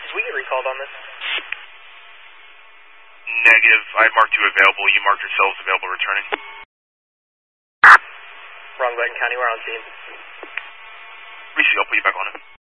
Did we get recalled on this? Negative. I marked you available. You marked yourselves available returning. Wrong button, County. We're on scene. Rishi, I'll put you back on it.